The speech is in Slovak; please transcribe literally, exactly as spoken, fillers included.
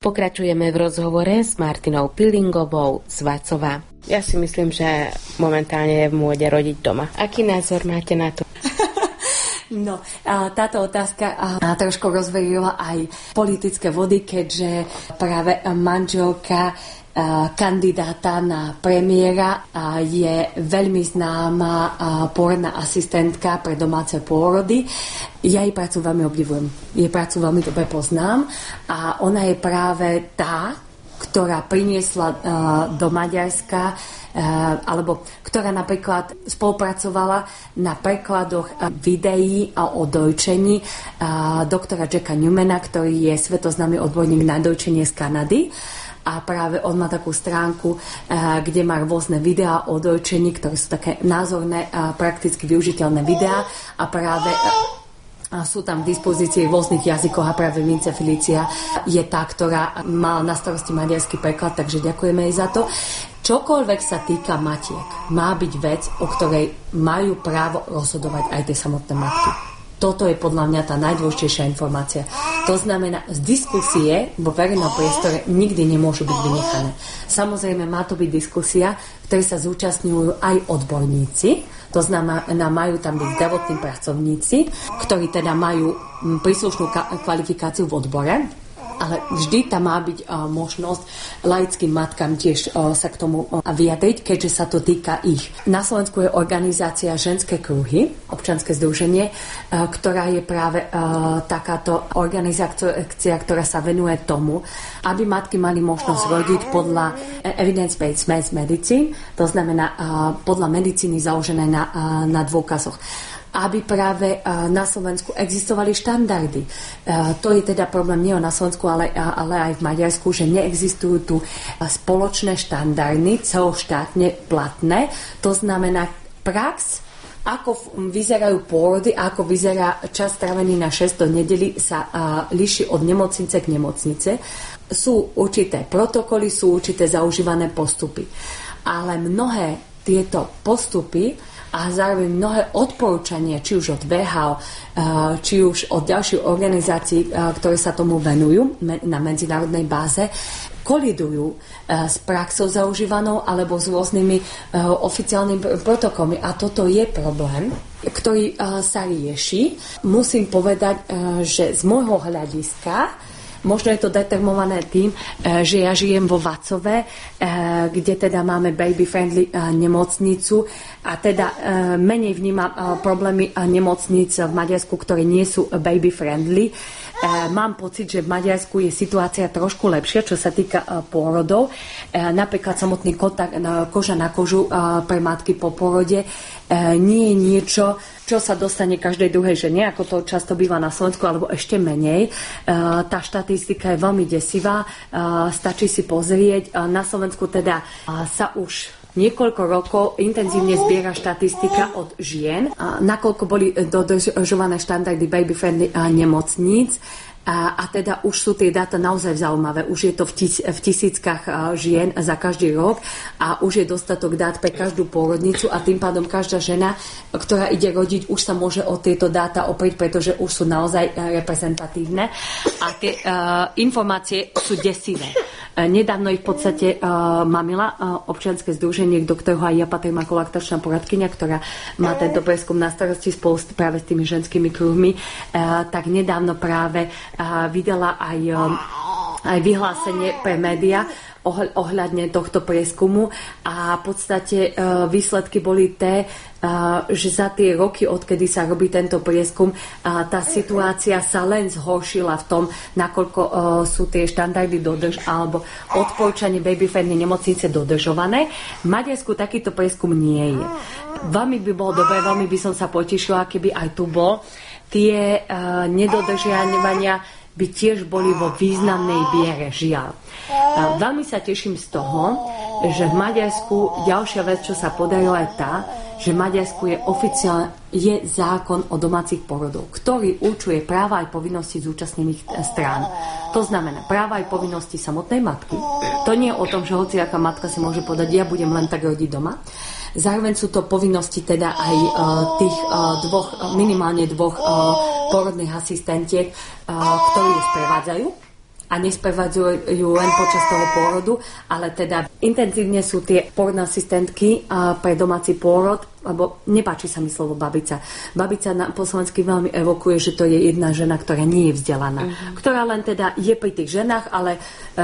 Pokračujeme v rozhovore s Martinou Pilingovou z Vacova. Ja si myslím, že momentálne je v móde rodiť doma. Aký názor máte na to? No, táto otázka trošku rozverila aj politické vody, keďže práve manželka kandidáta na premiéra je veľmi známa pôrodná asistentka pre domáce pôrody. Ja jej prácu veľmi obdivujem. Jej prácu veľmi dobre poznám a ona je práve tá, ktorá priniesla do Maďarska alebo ktorá napríklad spolupracovala na prekladoch videí o dojčení doktora Jacka Newmana, ktorý je svetoznámy odborník na dojčenie z Kanady. A práve on má takú stránku, kde má rôzne videá o dojčení, ktoré sú také názorné a prakticky využiteľné videá a práve sú tam v dispozícii v rôznych jazykoch a práve Vince Felicia je tá, ktorá má na starosti maďarský preklad, takže ďakujeme jej za to. Čokoľvek sa týka matiek, má byť vec, o ktorej majú právo rozhodovať aj tie samotné matky. Toto je podľa mňa tá najdôležitejšia informácia. To znamená, z diskusie vo verejnom priestore nikdy nemôžu byť vynechané. Samozrejme, má to byť diskusia, v ktorej sa zúčastňujú aj odborníci, to znamená, majú tam byť zdravotní pracovníci, ktorí teda majú príslušnú kvalifikáciu v odbore, ale vždy tam má byť uh, možnosť laickým matkám tiež uh, sa k tomu uh, vyjadriť, keďže sa to týka ich. Na Slovensku je organizácia Ženské kruhy, občianske združenie, uh, ktorá je práve uh, takáto organizácia, ktorá sa venuje tomu, aby matky mali možnosť rodiť podľa evidence-based medicine, to znamená uh, podľa medicíny založené na, uh, na dôkazoch. Aby práve na Slovensku existovali štandardy. To je teda problém nie na Slovensku, ale, ale aj v Maďarsku, že neexistujú tu spoločné štandardy, celoštátne platné. To znamená prax, ako vyzerajú pôrody, ako vyzerá čas strávený na šesť do nedeli, sa líši od nemocnice k nemocnice. Sú určité protokoly, sú určité zaužívané postupy. Ale mnohé tieto postupy a zároveň mnohé odporúčania, či už od vé há ó, či už od ďalších organizácií, ktoré sa tomu venujú na medzinárodnej báze, kolidujú s praxou zaužívanou alebo s rôznymi oficiálnymi protokolmi. A toto je problém, ktorý sa rieši. Musím povedať, že z môjho hľadiska možno je to determinované tým, že ja žijem vo Vacove, kde teda máme baby-friendly nemocnicu a teda menej vnímam problémy nemocníc v Maďarsku, ktoré nie sú baby-friendly. Mám pocit, že v Maďarsku je situácia trošku lepšia, čo sa týka pôrodov. Napríklad samotný kontakt koža na kožu pre matky po pôrode nie je niečo, čo sa dostane každej druhej žene, ako to často býva na Slovensku, alebo ešte menej. Tá štatistika je veľmi desivá, stačí si pozrieť. Na Slovensku teda sa už niekoľko rokov intenzívne zbiera štatistika od žien, nakoľko boli dodržované štandardy baby-friendly nemocníc. A, a teda už sú tie dáta naozaj zaujímavé. Už je to v, tis, v tisíckach žien za každý rok a už je dostatok dát pre každú pôrodnicu a tým pádom každá žena, ktorá ide rodiť, už sa môže o tieto dáta oprieť, pretože už sú naozaj reprezentatívne a tie uh, informácie sú desivé. Uh, nedávno ich v podstate uh, mamila uh, občianske združenie, do ktorého aj ja patrím ako laktačná poradkyňa, ktorá má tento prieskum na starosti spolu s, práve s tými ženskými kruhmi, uh, tak nedávno práve a vydala aj, aj vyhlásenie pre médiá ohľadne tohto prieskumu a v podstate výsledky boli té, že za tie roky, odkedy sa robí tento prieskum, tá situácia sa len zhoršila v tom, nakoľko sú tie štandardy dodrž alebo odporúčanie baby-friendly nemocnice dodržované. V Maďarsku takýto prieskum nie je. Veľmi by bolo dobré, veľmi by som sa potešila, keby aj tu bol. Tie uh, nedodržiavania by tiež boli vo významnej viere, žiaľ. Uh, veľmi sa teším z toho, že v Maďarsku ďalšia vec, čo sa podarila, je tá, že v Maďarsku je oficiálne je zákon o domácich pôrodoch, ktorý určuje práva aj povinnosti zúčastnených strán. To znamená práva aj povinnosti samotnej matky. To nie je o tom, že hociaká matka si môže povedať, ja budem len tak rodiť doma. Zároveň sú to povinnosti teda aj uh, tých uh, dvoch, minimálne dvoch uh, porodných asistentiek, uh, ktorí ju sprevádzajú. a nesprevádzajú len počas toho pôrodu, ale teda intenzívne sú tie pôrodné asistentky pre domáci pôrod, lebo nepáči sa mi slovo babica. Babica na, po slovensky veľmi evokuje, že to je jedna žena, ktorá nie je vzdelaná. Uh-huh. Ktorá len teda je pri tých ženách, ale